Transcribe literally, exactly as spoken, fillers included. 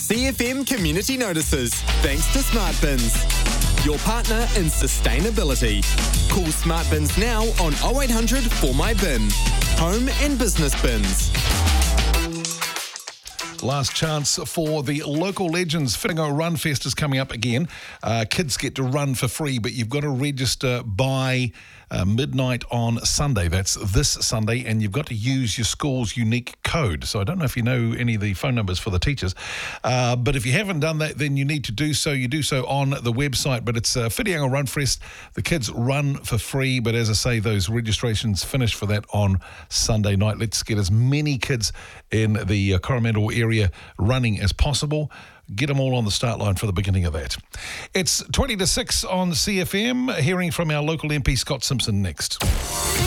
C F M Community Notices, thanks to Smart Bins, your partner in sustainability. Call Smart Bins now on oh eight hundred four my bin. Home and business bins. Last chance for the local legends. Whiringo Run Fest is coming up again. Uh, kids get to run for free, but you've got to register by uh, midnight on Sunday. That's this Sunday, and you've got to use your school's unique code. So I don't know if you know any of the phone numbers for the teachers, uh, but if you haven't done that, then you need to do so. You do so on the website, but it's uh, Whiringo Run Fest. The kids run for free, but as I say, those registrations finish for that on Sunday night. Let's get as many kids in the uh, Coromandel area running as possible. Get them all on the start line for the beginning of that. It's twenty to six on C F M. Hearing from our local M P Scott Simpson next.